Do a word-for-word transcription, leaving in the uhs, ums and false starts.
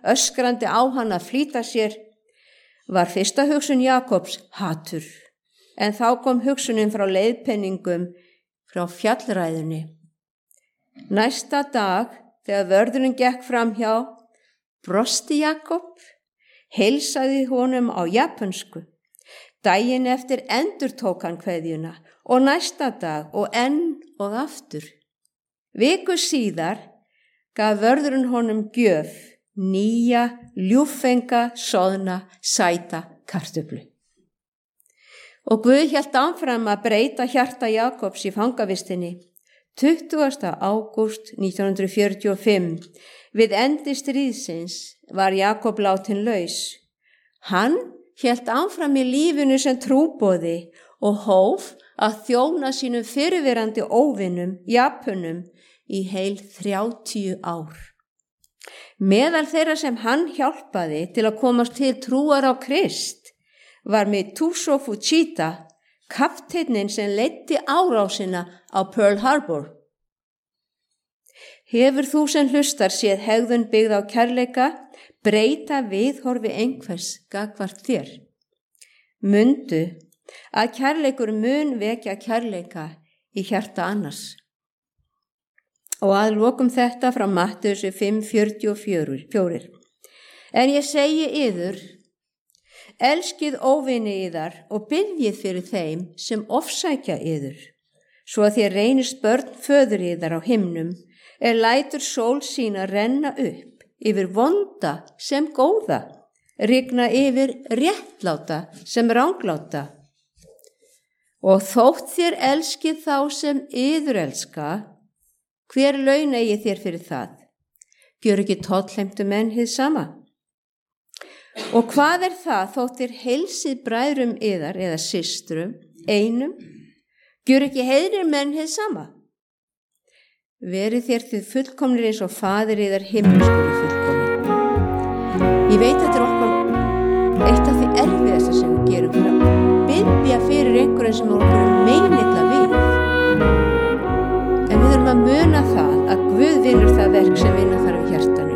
öskrandi á hann að flýta sér, var fyrsta hugsun Jakobs hatur, en þá kom hugsunin frá leiðpenningum frá fjallræðunni. Næsta dag, þegar vörðurinn gekk framhjá, brosti Jakob, heilsaði honum á japönsku. Daginn eftir endurtók hann kveðjuna og næsta dag og enn og aftur. Viku síðar gaf vörðurinn honum gjöf, nýja, ljúffenga, soðna, sæta kartöflu. Og Guð hélt áfram að breyta hjarta Jakobs í fangavistinni. tuttugasta ágúst nítján hundruð fjörutíu og fimm, við endi stríðsins, var Jakob látin laus. Hann hélt áfram í lífinu sem trúboði og hóf að þjóna sínum fyrrverandi óvinum, Japunum, í heil þrjátíu ár. Meðal þeirra sem hann hjálpaði til að komast til trúar á Krist var Mitsuo Fuchita, kapteinninn sem leiddi árásina á Pearl Harbor. Hefur þú sem hlustar séð hegðun byggð á kærleika breyta viðhorfi einhvers gagnvart þér? Mundu að kærleikur mun vekja kærleika í hjarta annars. Og að lokum þetta frá Mattheusi fimm fjörutíu og fjögur. En ég segi yður, elskið óvini yðar og biðjið fyrir þeim sem ofsækja yður, svo að þér reynist börn föður yðar á himnum, er lætur sól sína renna upp yfir vonda sem góða, rigna yfir réttláta sem rangláta. Og þótt þér elskið þá sem yður elska, hver laun eigið þér fyrir það? Gjör ekki tollheimtu menn hið sama? Og hvað er það þótt þér heilsið bræðrum yðar eða systrum, einum? Gjör ekki heiðrir menn hið sama? Verið þér þið fullkomnir eins og faðir yðar himneskur er fullkominn. Ég veit að þetta er okkur eitt af því erfiðasta sem við gerum fyrir að biðja fyrir einhverjum sem okkur er meinilla við. En við þurfum að muna það að Guð vinnur það verk sem vinna þarf í hjartanu.